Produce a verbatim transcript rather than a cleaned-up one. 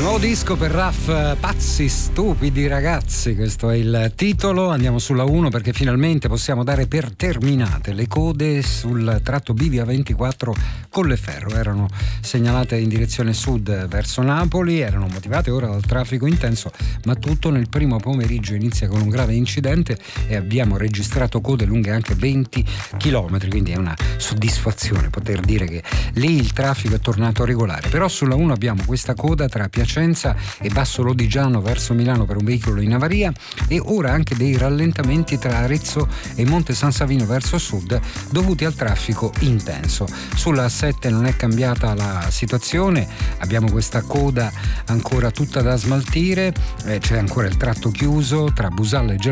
Nuovo disco per Raf, Pazzi stupidi ragazzi, questo è il titolo. Andiamo sulla uno perché finalmente possiamo dare per terminate le code sul tratto B via ventiquattro Colleferro. Erano segnalate in direzione sud verso Napoli, erano motivate ora dal traffico intenso, ma tutto nel primo pomeriggio inizia con un grave incidente e abbiamo registrato code lunghe anche venti chilometri, quindi è una soddisfazione poter dire che lì il traffico è tornato regolare. Però sulla uno abbiamo questa coda tra Piacenza e Basso Lodigiano verso Milano per un veicolo in avaria e ora anche dei rallentamenti tra Arezzo e Monte San Savino verso sud dovuti al traffico intenso. Sulla A sette non è cambiata la situazione, abbiamo questa coda ancora tutta da smaltire, eh, c'è ancora il tratto chiuso tra Busalla e Germania